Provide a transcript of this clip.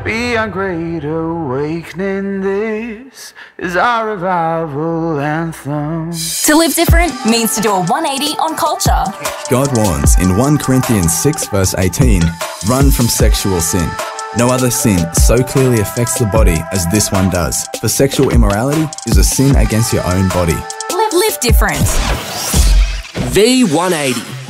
Beyond great awakening, this is our revival anthem. To live different means to do a 180 on culture. God warns in 1 Corinthians 6 verse 18, run from sexual sin. No other sin so clearly affects the body as this one does. For sexual immorality is a sin against your own body. Live different. V180.